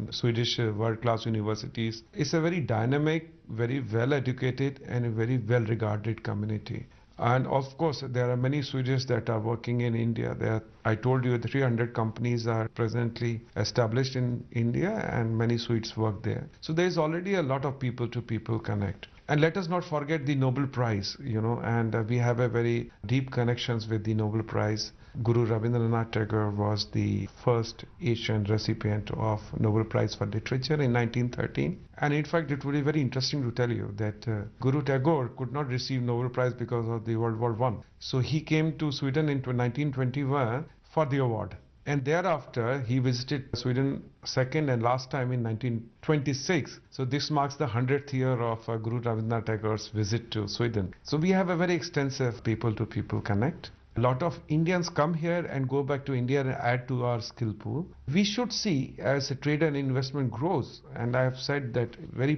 Swedish world-class universities. It's a very dynamic, very well-educated and a very well-regarded community. And of course, there are many Swedes that are working in India. I told you 300 companies are presently established in India and many Swedes work there. So there is already a lot of people-to-people connect. And let us not forget the Nobel Prize, and we have a very deep connections with the Nobel Prize. Guru Rabindranath Tagore was the first Asian recipient of Nobel Prize for Literature in 1913. And in fact, it would be very interesting to tell you that Guru Tagore could not receive Nobel Prize because of the World War I. So he came to Sweden in 1921 for the award. And thereafter, he visited Sweden second and last time in 1926. So this marks the 100th year of Guru Rabindranath Tagore's visit to Sweden. So we have a very extensive people-to-people connect. A lot of Indians come here and go back to India and add to our skill pool. We should see as trade and investment grows, and I have said that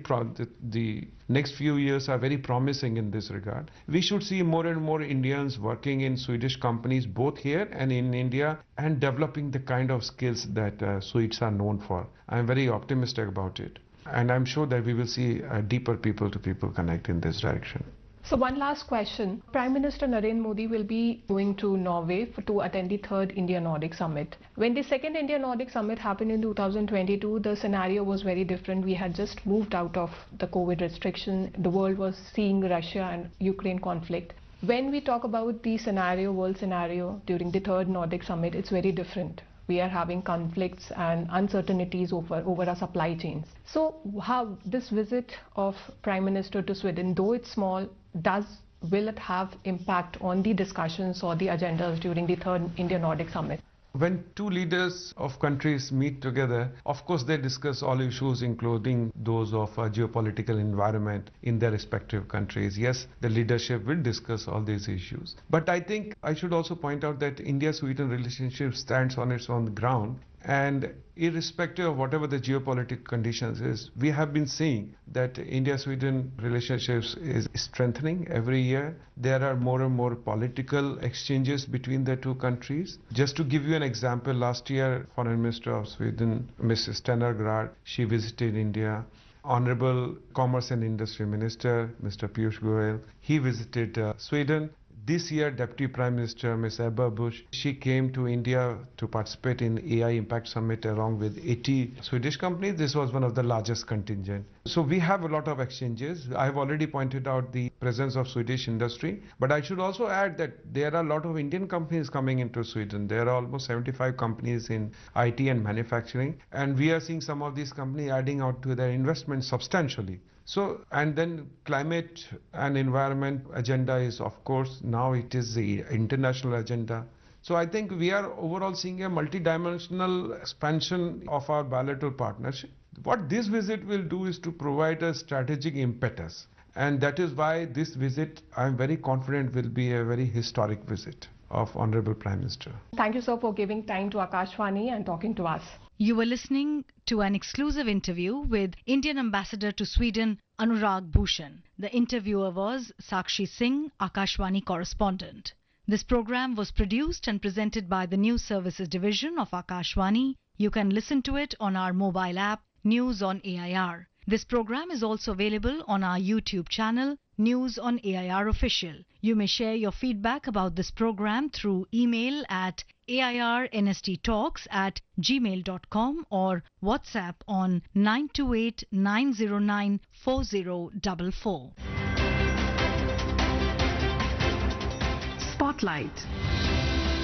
the next few years are very promising in this regard. We should see more and more Indians working in Swedish companies both here and in India and developing the kind of skills that Swedes are known for. I am very optimistic about it, and I'm sure that we will see a deeper people-to-people connect in this direction. So one last question. Prime Minister Narendra Modi will be going to Norway to attend the 3rd India-Nordic Summit. When the 2nd India-Nordic Summit happened in 2022, the scenario was very different. We had just moved out of the COVID restriction. The world was seeing Russia and Ukraine conflict. When we talk about the world scenario during the 3rd Nordic Summit, it's very different. We are having conflicts and uncertainties over our supply chains. So how this visit of Prime Minister to Sweden, though it's small, will it have impact on the discussions or the agendas during the 3rd India-Nordic Summit? When two leaders of countries meet together, of course they discuss all issues including those of geopolitical environment in their respective countries. Yes, the leadership will discuss all these issues. But I think I should also point out that India-Sweden relationship stands on its own ground. And irrespective of whatever the geopolitical conditions is, we have been seeing that India-Sweden relationships is strengthening every year. There are more and more political exchanges between the two countries. Just to give you an example, last year, Foreign Minister of Sweden, Mrs. Stenner Grad, she visited India. Honorable Commerce and Industry Minister, Mr. Piyush Goyal, he visited Sweden. This year, Deputy Prime Minister Ms. Ebba Busch, she came to India to participate in AI Impact Summit along with 80 Swedish companies. This was one of the largest contingent. So we have a lot of exchanges. I have already pointed out the presence of Swedish industry, but I should also add that there are a lot of Indian companies coming into Sweden. There are almost 75 companies in IT and manufacturing, and we are seeing some of these companies adding out to their investment substantially. So, and then climate and environment agenda is, of course, now it is the international agenda. So I think we are overall seeing a multidimensional expansion of our bilateral partnership. What this visit will do is to provide a strategic impetus. And that is why this visit, I am very confident, will be a very historic visit of Honorable Prime Minister. Thank you, sir, for giving time to Akashvani and talking to us. You were listening to an exclusive interview with Indian Ambassador to Sweden, Anurag Bhushan. The interviewer was Sakshi Singh, Akashvani correspondent. This program was produced and presented by the News Services Division of Akashvani. You can listen to it on our mobile app, News on AIR. This program is also available on our YouTube channel, News on AIR Official. You may share your feedback about this program through email at airnsttalks@gmail.com or WhatsApp on 928 909 4044. Spotlight.